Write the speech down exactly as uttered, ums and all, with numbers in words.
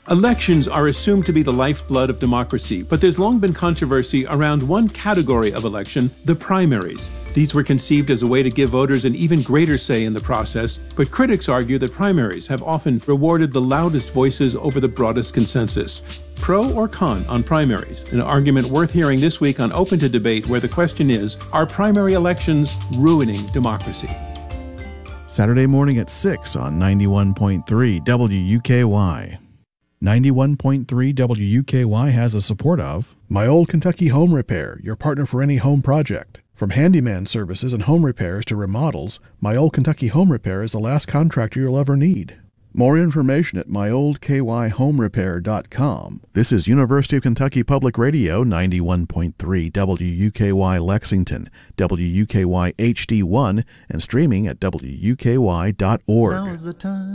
Elections are assumed to be the lifeblood of democracy, but there's long been controversy around one category of election, the primaries. These were conceived as a way to give voters an even greater say in the process, but critics argue that primaries have often rewarded the loudest voices over the broadest consensus. Pro or con on primaries? An argument worth hearing this week on Open to Debate, where the question is, are primary elections ruining democracy? Saturday morning at six on ninety-one point three W U K Y. ninety-one point three W U K Y has the support of My Old Kentucky Home Repair, your partner for any home project. From handyman services and home repairs to remodels, My Old Kentucky Home Repair is the last contractor you'll ever need. More information at my old k y home repair dot com. This is University of Kentucky Public Radio, ninety-one point three W U K Y Lexington, W U K Y H D one, and streaming at W U K Y dot org. Now is the time.